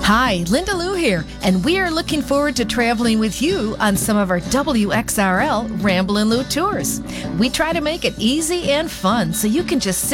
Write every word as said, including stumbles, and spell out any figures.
Hi, Linda Lou here, and we are looking forward to traveling with you on some of our W X R L Ramblin' Lou tours. We try to make it easy and fun so you can just sit